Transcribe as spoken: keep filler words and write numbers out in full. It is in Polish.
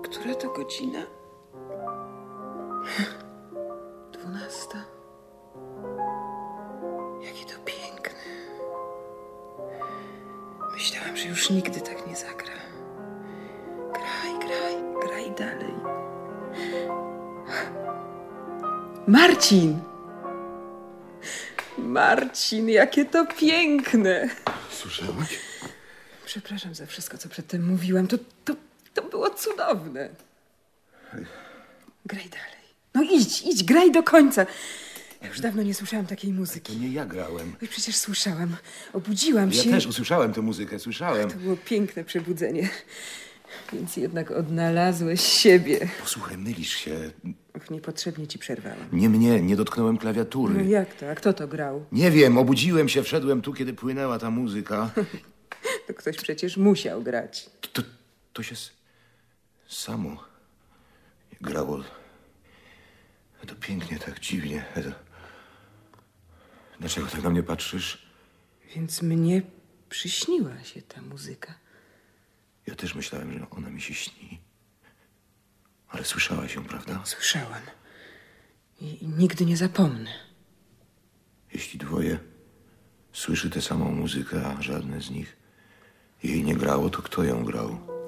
Która to godzina? Dwunasta. Jakie to piękne. Myślałam, że już nigdy tak nie zagra. Graj, graj, graj dalej. Marcin! Marcin, jakie to piękne! Słyszałaś? Przepraszam za wszystko, co przedtem mówiłam. To, to, to było cudowne. Graj dalej. No idź, idź, graj do końca. Ja już dawno nie słyszałam takiej muzyki. To nie ja grałem. Oj, przecież słyszałam. Obudziłam Ja się. też usłyszałem tę muzykę, słyszałem. To było piękne przebudzenie. Więc jednak odnalazłeś siebie. Posłuchaj, mylisz się. Och, niepotrzebnie ci przerwałam. Nie mnie, nie dotknąłem klawiatury. No jak to? A kto to grał? Nie wiem, obudziłem się, wszedłem tu, kiedy płynęła ta muzyka. To ktoś przecież musiał grać. To, to się s- samo grało. To pięknie, tak dziwnie. To... Dlaczego tak na mnie patrzysz? Więc mnie przyśniła się ta muzyka. Ja też myślałem, że ona mi się śni. Ale słyszałaś ją, prawda? Słyszałam. I, i nigdy nie zapomnę. Jeśli dwoje słyszy tę samą muzykę, a żadne z nich jej nie grało, to kto ją grał?